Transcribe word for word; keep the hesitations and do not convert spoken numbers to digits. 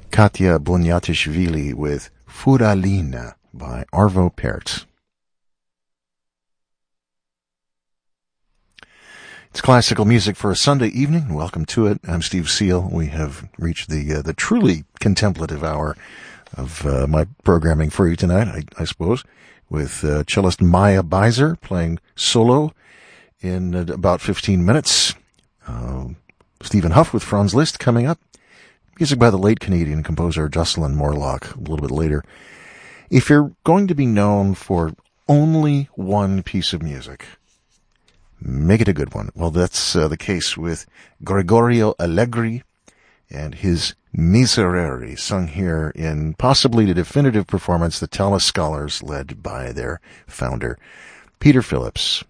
Katya Bunyatishvili with Furalina by Arvo Pärt. It's classical music for a Sunday evening. Welcome to it. I'm Steve Seal. We have reached the uh, the truly contemplative hour of uh, my programming for you tonight, I, I suppose, with uh, cellist Maya Beiser playing solo in uh, about fifteen minutes. Uh, Stephen Huff with Franz Liszt coming up. Music by the late Canadian composer Jocelyn Morlock a little bit later. If you're going to be known for only one piece of music, make it a good one. Well, that's uh, the case with Gregorio Allegri and his Miserere, sung here in possibly the definitive performance, the Tallis Scholars, led by their founder, Peter Phillips.